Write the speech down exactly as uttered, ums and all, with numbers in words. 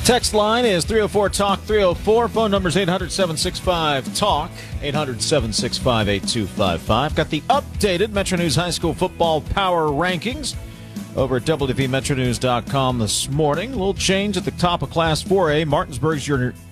Text line is three oh four talk three oh four. Phone number is eight hundred, seven six five, talk, eight hundred, seven six five, eight two five five. Got the updated Metro News High School football power rankings over at W V Metro News dot com this morning. A little change at the top of Class four A. Martinsburg's your